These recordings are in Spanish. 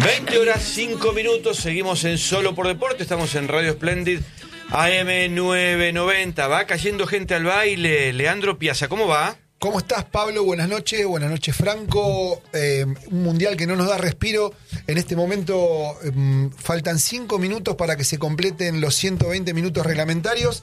20 horas 5 minutos, seguimos en Solo por Deporte, estamos en Radio Splendid AM 990. Va cayendo gente al baile. Leandro Piazza, ¿cómo va? ¿Cómo estás, Pablo? Buenas noches, Franco. Un mundial que no nos da respiro. En este momento faltan 5 minutos para que se completen los 120 minutos reglamentarios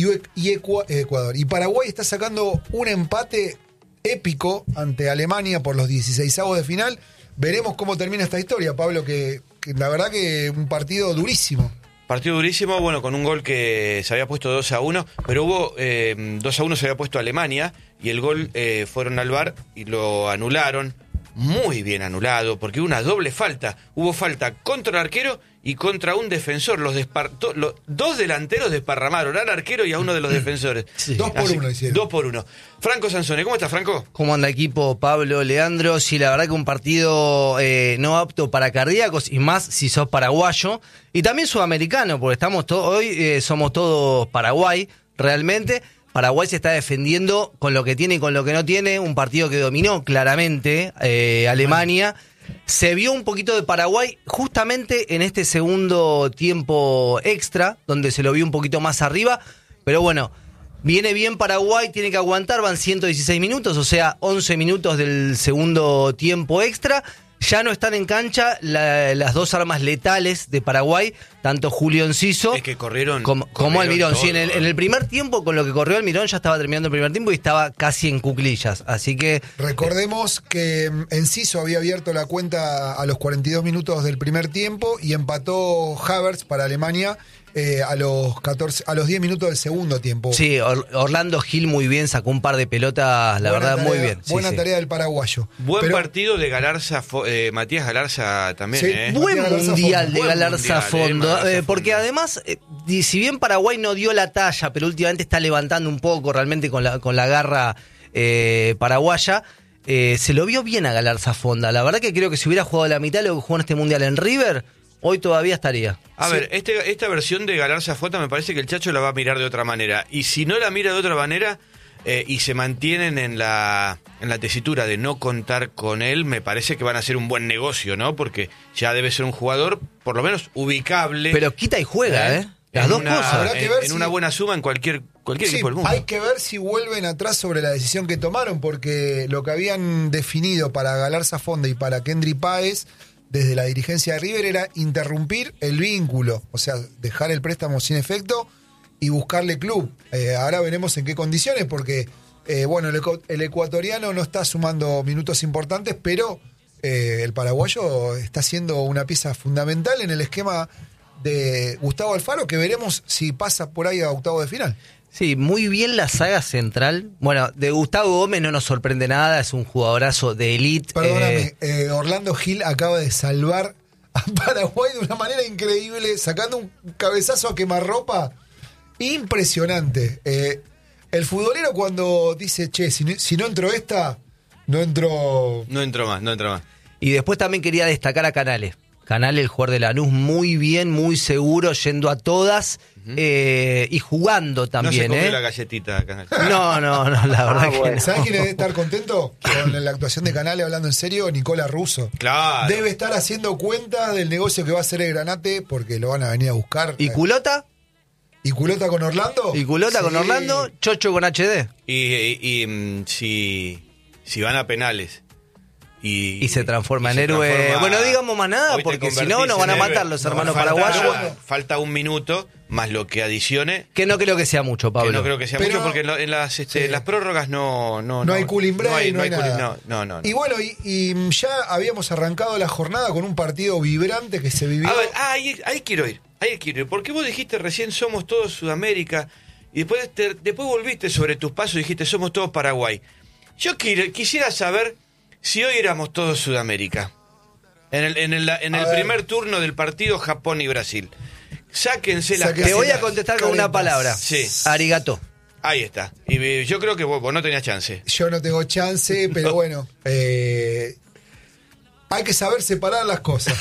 y Ecuador. Y Paraguay está sacando un empate épico ante Alemania por los 16avos de final. Veremos cómo termina esta historia, Pablo, que la verdad que un partido durísimo. Partido durísimo, bueno, con un gol que se había puesto 2-1, pero hubo 2-1 se había puesto Alemania y el gol fueron al VAR y lo anularon. Muy bien anulado, porque hubo una doble falta. Hubo falta contra el arquero y contra un defensor. Los dos delanteros desparramaron al arquero y a uno de los defensores. Sí. 2-1 hicieron. 2-1. Franco Sansone, ¿cómo estás, Franco? ¿Cómo anda equipo, Pablo, Leandro? Sí, la verdad que un partido no apto para cardíacos, y más si sos paraguayo. Y también sudamericano, porque hoy somos todos Paraguay, realmente. Paraguay se está defendiendo con lo que tiene y con lo que no tiene. Un partido que dominó claramente Alemania. Se vio un poquito de Paraguay justamente en este segundo tiempo extra, donde se lo vio un poquito más arriba. Pero bueno, viene bien Paraguay, tiene que aguantar, van 116 minutos, o sea, 11 minutos del segundo tiempo extra. Ya no están en cancha las dos armas letales de Paraguay, tanto Julio Enciso como Almirón. Todo, sí, en el primer tiempo, con lo que corrió Almirón, ya estaba terminando el primer tiempo y estaba casi en cuclillas. Así que recordemos que Enciso había abierto la cuenta a los 42 minutos del primer tiempo y empató Havertz para Alemania a los 10 minutos del segundo tiempo. Sí, Orlando Gil muy bien, sacó un par de pelotas, la verdad, muy bien. Buena tarea del paraguayo. Buen partido de Galarza, Matías Galarza también. Sí, buen mundial de Buen Galarza Fondo. Galarza Porque Fondo. además, si bien Paraguay no dio la talla, pero últimamente está levantando un poco realmente con la garra paraguaya, se lo vio bien a Galarza Fonda. La verdad que creo que si hubiera jugado la mitad de lo que jugó en este mundial en River, hoy todavía estaría. A ver, esta versión de Galarza Fota me parece que el Chacho la va a mirar de otra manera. Y si no la mira de otra manera y se mantienen en la tesitura de no contar con él, me parece que van a hacer un buen negocio, ¿no? Porque ya debe ser un jugador, por lo menos, ubicable. Pero quita y juega, Las dos cosas. Habrá que ver una buena suma en cualquier equipo del mundo. Hay que ver si vuelven atrás sobre la decisión que tomaron, porque lo que habían definido para Galarza Fonda y para Kendry Páez desde la dirigencia de River era interrumpir el vínculo, o sea, dejar el préstamo sin efecto y buscarle club. Ahora veremos en qué condiciones, porque el ecuatoriano no está sumando minutos importantes, pero el paraguayo está siendo una pieza fundamental en el esquema de Gustavo Alfaro, que veremos si pasa por ahí a octavo de final. Sí, muy bien la saga central. Bueno, de Gustavo Gómez no nos sorprende nada, es un jugadorazo de élite. Perdóname, Orlando Gil acaba de salvar a Paraguay de una manera increíble, sacando un cabezazo a quemarropa impresionante. El futbolero cuando dice, che, si no entró esta, no entró más. Y después también quería destacar a Canales. Canales, el jugador de Lanús, muy bien, muy seguro, yendo a todas y jugando también. No se comió la galletita, Canales. No, la verdad que no. ¿Sabés quién debe estar contento con la actuación de Canales, hablando en serio? Nicola Russo. Claro. Debe estar haciendo cuenta del negocio que va a hacer el Granate, porque lo van a venir a buscar. ¿Y Culota? ¿Y Culota con Orlando? ¿Y Culota con Orlando? Chocho con HD. Y si van a penales y se transforma en héroe. Bueno, digamos más nada, porque si no, nos van a matar los hermanos paraguayos. Falta un minuto, más lo que adicione. Que no creo que sea mucho, Pablo. Que no creo que sea mucho, porque en las prórrogas no hay cooling break, no hay nada. No. Y bueno, y ya habíamos arrancado la jornada con un partido vibrante que se vivió. A ver, ahí quiero ir. Porque vos dijiste recién somos todos Sudamérica, y después volviste sobre tus pasos y dijiste somos todos Paraguay. Yo quisiera saber si hoy éramos todos Sudamérica. En el primer turno del partido Japón y Brasil. Sáquense las Te voy a contestar con una palabra. Sí. Arigato. Ahí está. Y yo creo que vos no tenías chance. Yo no tengo chance, pero bueno. Hay que saber separar las cosas.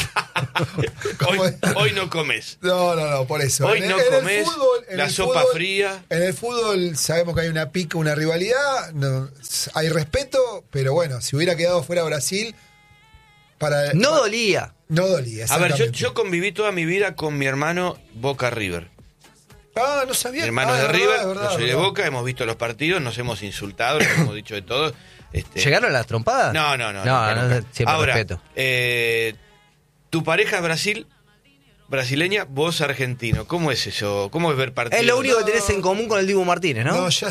Hoy no comes. No, por eso. Hoy no comes la sopa fría. En el fútbol sabemos que hay una pica, una rivalidad, hay respeto, pero bueno, si hubiera quedado fuera Brasil, No dolía. No dolía, A ver, exactamente. yo conviví toda mi vida con mi hermano Boca River. Ah, no sabía. Mi hermano Ah, es de River, verdad, yo soy de verdad. Boca, hemos visto los partidos, nos hemos insultado, nos hemos dicho de todo. ¿Llegaron a las trompadas? No, No, siempre Ahora, respeto. tu pareja es brasileña, vos argentino. ¿Cómo es eso? ¿Cómo es ver partidos? Es lo único que tenés en común con el Dibu Martínez, ¿no? No, ya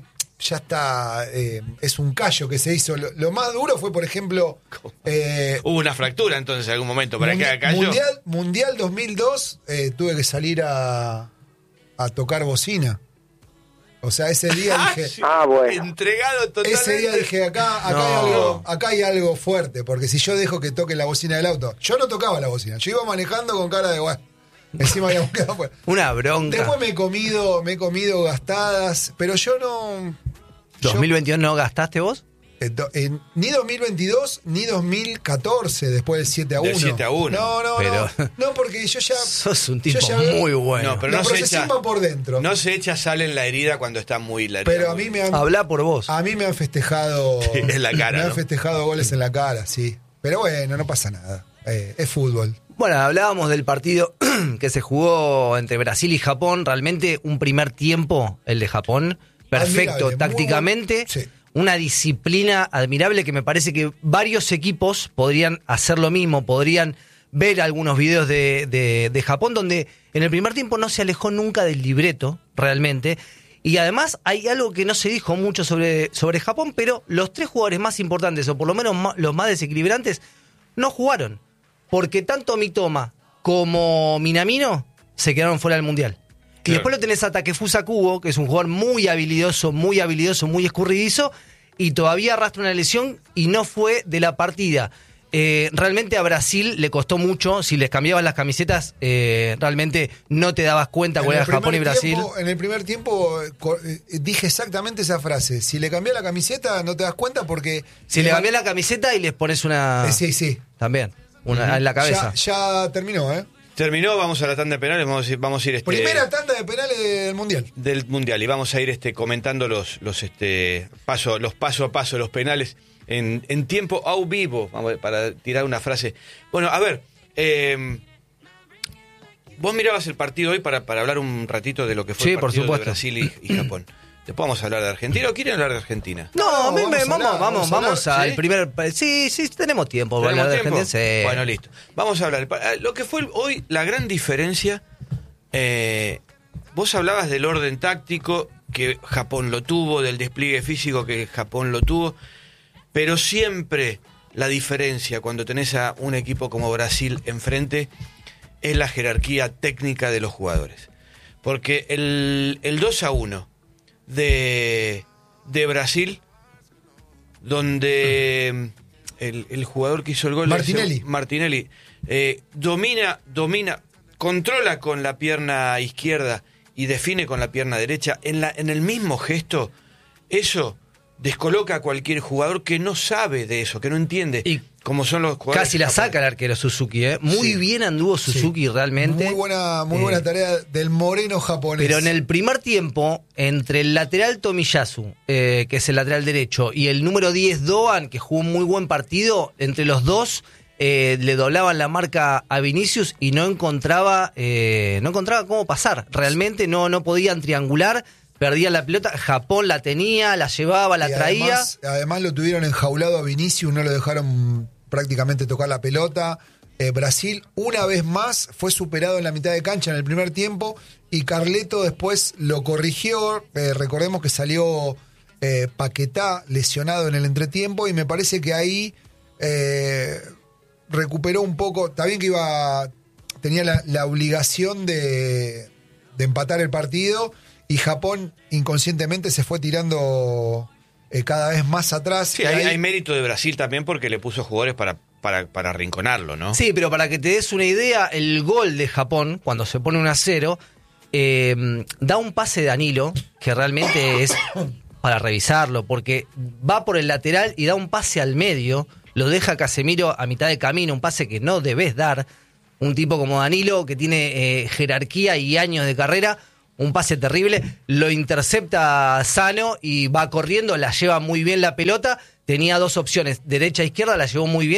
está, es un callo que se hizo. Lo más duro fue, por ejemplo, Hubo una fractura entonces en algún momento para que haga callo. Mundial 2002, tuve que salir a tocar bocina. O sea, ese día dije... Sí, bueno. Entregado totalmente. Ese día dije, acá hay algo fuerte, porque si yo dejo que toque la bocina del auto, yo no tocaba la bocina, yo iba manejando con cara de guay. Encima habíamos quedado fuera. Una bronca. Después me he comido gastadas, pero yo no... ¿2022 no gastaste vos? Ni 2022 ni 2014 después del 7-1. Del 7-1. Pero- No, porque yo ya... Sos un tipo yo ya- muy bueno. No, pero Lo no se procesé echa, más por dentro. no se echa sal en la herida cuando está muy la herida. Pero a muy- mí me han... Habla por vos. A mí me han festejado. Sí, en la cara, Me han ¿no? festejado goles en la cara, sí. Pero bueno, no pasa nada. Es fútbol. Bueno, hablábamos del partido que se jugó entre Brasil y Japón. Realmente un primer tiempo, el de Japón, perfecto Admirable, muy tácticamente. buen- sí. Una disciplina admirable que me parece que varios equipos podrían hacer lo mismo, podrían ver algunos videos de Japón donde en el primer tiempo no se alejó nunca del libreto, realmente. Y además hay algo que no se dijo mucho sobre Japón, pero los tres jugadores más importantes, o por lo menos los más desequilibrantes, no jugaron. Porque tanto Mitoma como Minamino se quedaron fuera del Mundial. Y Claro. después lo tenés a Takefusa Kubo, que es un jugador muy habilidoso, muy escurridizo, y todavía arrastra una lesión y no fue de la partida. Realmente a Brasil le costó mucho, si les cambiaban las camisetas, realmente no te dabas cuenta cuál era Japón y Brasil. En el primer tiempo dije exactamente esa frase. Si le cambié la camiseta, no te das cuenta porque... Si le cambias la camiseta y les pones una... Sí. También, una en la cabeza. Ya terminó, ¿eh? Terminó, vamos a la tanda de penales, vamos a ir Primera tanda de penales del Mundial. del Mundial y vamos a ir comentando los paso a paso, los penales en tiempo au vivo, para tirar una frase. Bueno, a ver, vos mirabas el partido hoy para hablar un ratito de lo que fue Sí, el por partido de supuesto. Brasil y Japón. Después vamos a hablar de Argentina, ¿o quieren hablar de Argentina? No, a mí vamos a vamos hablar, al ¿sí? primer... Sí, tenemos tiempo para ¿Tenemos hablar de tiempo? Argentina. Sí. Bueno, listo. Vamos a hablar. Lo que fue hoy, la gran diferencia, vos hablabas del orden táctico, que Japón lo tuvo, del despliegue físico que Japón lo tuvo, pero siempre la diferencia cuando tenés a un equipo como Brasil enfrente es la jerarquía técnica de los jugadores. Porque el 2-1 de Brasil, donde el jugador que hizo el gol, Martinelli, domina, controla con la pierna izquierda y define con la pierna derecha, en el mismo gesto, eso descoloca a cualquier jugador que no sabe de eso, que no entiende Y cómo son los jugadores. casi la saca el arquero Suzuki, ¿eh? Muy Sí. bien anduvo Suzuki realmente. Muy buena tarea del moreno japonés. Pero en el primer tiempo, entre el lateral Tomiyasu, que es el lateral derecho, y el número 10 Doan, que jugó un muy buen partido, entre los dos le doblaban la marca a Vinicius y no encontraba cómo pasar. Realmente no podían triangular, perdían la pelota. Japón la tenía, la llevaba, la Y traía. Además lo tuvieron enjaulado a Vinicius, no lo dejaron prácticamente tocar la pelota. Brasil, una vez más, fue superado en la mitad de cancha en el primer tiempo y Carleto después lo corrigió. Recordemos que salió Paquetá lesionado en el entretiempo y me parece que ahí recuperó un poco. Está bien que tenía la obligación de empatar el partido y Japón inconscientemente se fue tirando cada vez más atrás. Sí, Y ahí- hay mérito de Brasil también porque le puso jugadores para arrinconarlo, ¿no? Sí, pero para que te des una idea, el gol de Japón, cuando se pone 1-0, da un pase de Danilo, que realmente es para revisarlo, porque va por el lateral y da un pase al medio, lo deja Casemiro a mitad de camino, un pase que no debes dar. Un tipo como Danilo, que tiene jerarquía y años de carrera, un pase terrible, lo intercepta Sano y va corriendo, la lleva muy bien la pelota, tenía dos opciones, derecha e izquierda, la llevó muy bien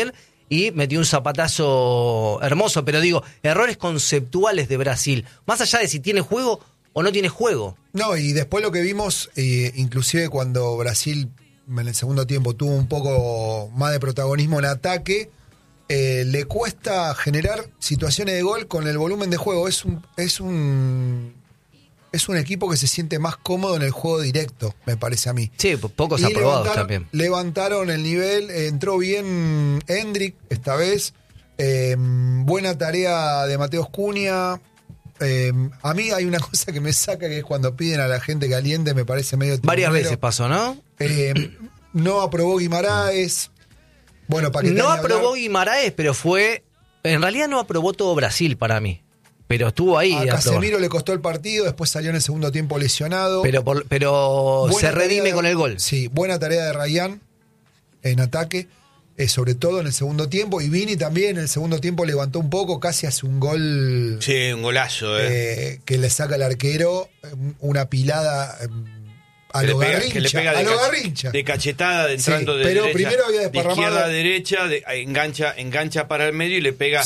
y metió un zapatazo hermoso. Pero digo, errores conceptuales de Brasil, más allá de si tiene juego o no tiene juego. No, y después lo que vimos, inclusive cuando Brasil en el segundo tiempo tuvo un poco más de protagonismo en ataque, le cuesta generar situaciones de gol con el volumen de juego. Es un equipo que se siente más cómodo en el juego directo, me parece a mí. Sí, pocos aprobados también. Levantaron el nivel, entró bien Hendrick esta vez, buena tarea de Mateus Cunha. A mí hay una cosa que me saca, que es cuando piden a la gente caliente, me parece medio varias tribunero. veces pasó, ¿no? No aprobó Guimaraes. Bueno, no aprobó Guimaraes, pero en realidad no aprobó todo Brasil para mí. Pero estuvo ahí. A Casemiro le costó el partido, después salió en el segundo tiempo lesionado. Pero se redime con el gol. Sí, buena tarea de Rayán en ataque, sobre todo en el segundo tiempo. Y Vini también en el segundo tiempo levantó un poco, casi hace un gol. Sí, un golazo. Que le saca el arquero, una pilada a lo Garrincha. De cachetada, entrando sí, de pero derecha, primero había de desparramado. izquierda a derecha, engancha para el medio y le pega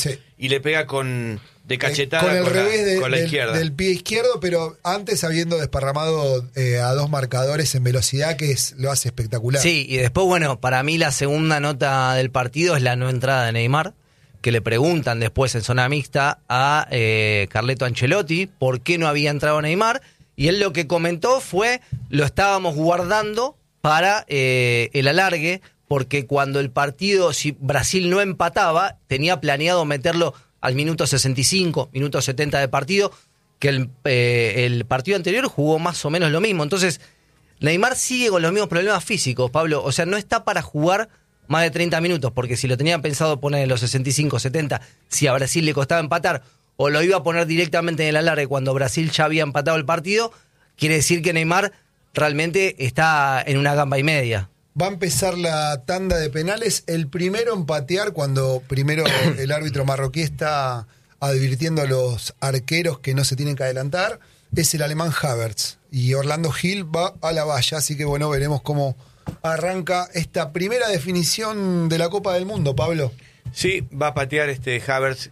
de cachetada con el revés con la izquierda. del pie izquierdo, pero antes habiendo desparramado a dos marcadores en velocidad, que lo hace espectacular. Sí, y después, bueno, para mí la segunda nota del partido es la no entrada de Neymar, que le preguntan después en zona mixta a Carleto Ancelotti por qué no había entrado Neymar, y él lo que comentó fue: lo estábamos guardando para el alargue, porque cuando el partido, si Brasil no empataba, tenía planeado meterlo al minuto 65, minuto 70 de partido, que el partido anterior jugó más o menos lo mismo. Entonces, Neymar sigue con los mismos problemas físicos, Pablo. O sea, no está para jugar más de 30 minutos, porque si lo tenían pensado poner en los 65, 70, si a Brasil le costaba empatar, o lo iba a poner directamente en el alargue cuando Brasil ya había empatado el partido, quiere decir que Neymar realmente está en una gamba y media. Va a empezar la tanda de penales. El primero en patear, cuando primero el árbitro marroquí está advirtiendo a los arqueros que no se tienen que adelantar, es el alemán Havertz. Y Orlando Gil va a la valla. Así que bueno, veremos cómo arranca esta primera definición de la Copa del Mundo, Pablo. Sí, va a patear Havertz,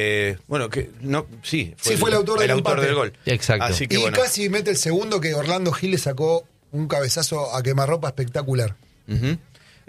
fue el autor del gol. Exacto. Así que, y casi mete el segundo, que Orlando Gil le sacó un cabezazo a quemarropa espectacular. Uh-huh.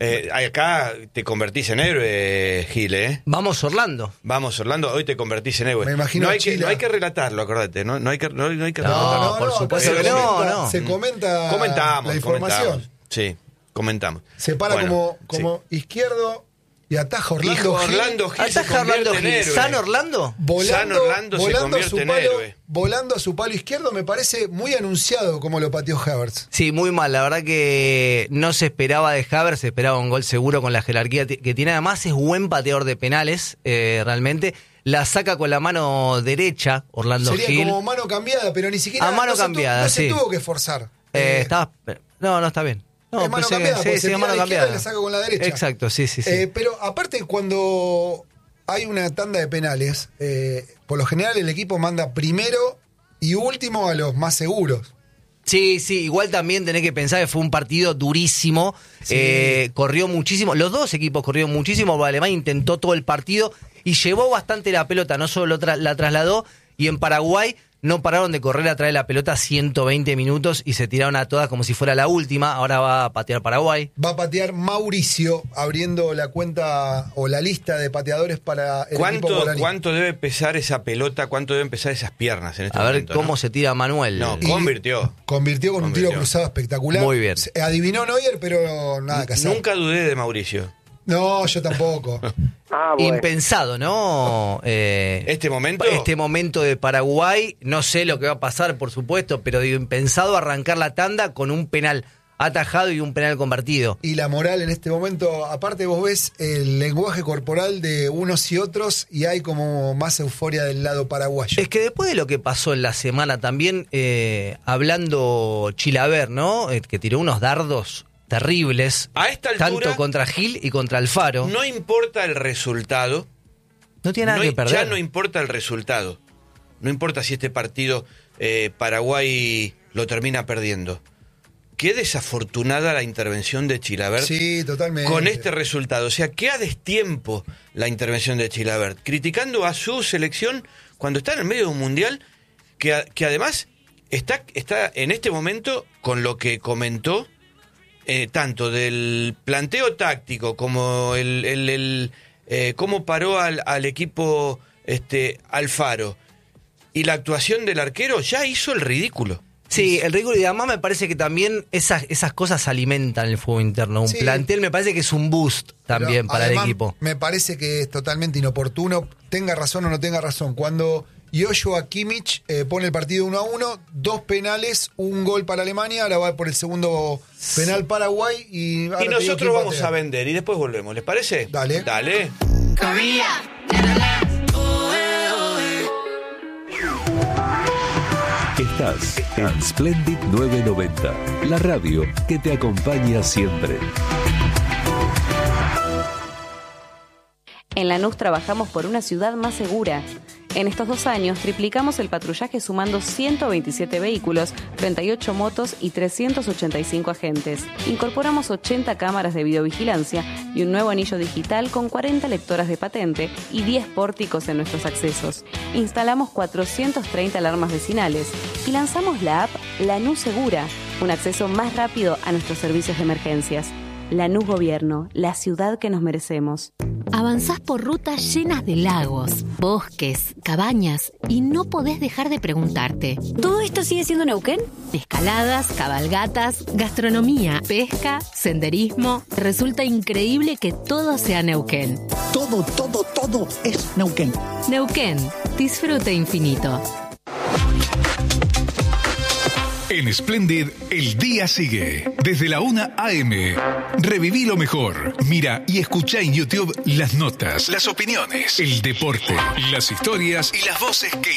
Acá te convertís en héroe, Gil, ¿eh? Vamos Orlando, hoy te convertís en héroe. Me imagino no hay que relatarlo, acordate, no hay que relatarlo. No, por supuesto que no. Se comenta comentamos, la información. Sí, comentamos. Se para como izquierdo y ataja Orlando Gil. Ataja Orlando Gil. ¿San Orlando? San Orlando se convierte en héroe. Volando a su palo izquierdo, me parece muy anunciado como lo pateó Havertz. Sí, muy mal. La verdad que no se esperaba de Havertz, se esperaba un gol seguro con la jerarquía que tiene. Además es buen pateador de penales, realmente. La saca con la mano derecha Orlando Gil. Sería como mano cambiada, pero ni siquiera se tuvo que forzar. No, está bien. No, es mano cambiada, porque se mano la cambiada. Y la saca con la derecha. Exacto, sí. Pero aparte, cuando hay una tanda de penales, por lo general el equipo manda primero y último a los más seguros. Sí, igual también tenés que pensar que fue un partido durísimo, sí. Corrió muchísimo, los dos equipos corrieron muchísimo, Alemania intentó todo el partido y llevó bastante la pelota, no solo la trasladó, y en Paraguay no pararon de correr atrás de la pelota 120 minutos y se tiraron a todas como si fuera la última. Ahora va a patear Paraguay. Va a patear Mauricio, abriendo la cuenta o la lista de pateadores para el equipo guaraní. ¿Cuánto debe pesar esa pelota? ¿Cuánto deben pesar esas piernas en este momento? A ver cómo se tira Manuel. No, convirtió con un tiro cruzado espectacular. Muy bien. Adivinó Neuer, pero nada que hacer. Nunca dudé de Mauricio. No, yo tampoco. Bueno. Impensado, ¿no? Este momento de Paraguay, no sé lo que va a pasar, por supuesto, pero digo, impensado arrancar la tanda con un penal atajado y un penal convertido. Y la moral en este momento, aparte vos ves el lenguaje corporal de unos y otros y hay como más euforia del lado paraguayo. Es que después de lo que pasó en la semana también, hablando Chilaver, ¿no? Que tiró unos dardos terribles, a esta altura, tanto contra Gil y contra Alfaro. No importa el resultado. No tiene nada que perder. Ya no importa el resultado. No importa si este partido Paraguay lo termina perdiendo. qué desafortunada la intervención de Chilavert. Sí, totalmente. Con este resultado. O sea, qué a destiempo la intervención de Chilavert. Criticando a su selección cuando está en el medio de un mundial que además está en este momento con lo que comentó, tanto del planteo táctico como cómo paró al equipo Alfaro y la actuación del arquero, ya hizo el ridículo. Sí, el ridículo, y además me parece que también esas cosas alimentan el fútbol interno. Un plantel me parece que es un boost también para el equipo. Me parece que es totalmente inoportuno, tenga razón o no tenga razón. Cuando Joshua Kimmich pone el partido 1-1, 2 penales, 1 gol para Alemania, ahora va por el segundo penal Paraguay y nosotros vamos a vender y después volvemos, ¿les parece? Dale. Estás en Splendid 990, la radio que te acompaña siempre. En Lanús trabajamos por una ciudad más segura. En estos 2 años triplicamos el patrullaje sumando 127 vehículos, 38 motos y 385 agentes. Incorporamos 80 cámaras de videovigilancia y un nuevo anillo digital con 40 lectoras de patente y 10 pórticos en nuestros accesos. Instalamos 430 alarmas vecinales y lanzamos la app Lanús Segura, un acceso más rápido a nuestros servicios de emergencias. Lanús Gobierno, la ciudad que nos merecemos. Avanzás por rutas llenas de lagos, bosques, cabañas y no podés dejar de preguntarte: ¿todo esto sigue siendo Neuquén? Escaladas, cabalgatas, gastronomía, pesca, senderismo. Resulta increíble que todo sea Neuquén. Todo es Neuquén. Neuquén, disfrute infinito. En Splendid, el día sigue. Desde la 1 a.m. Reviví lo mejor. Mira y escucha en YouTube las notas, las opiniones, el deporte, las historias y las voces que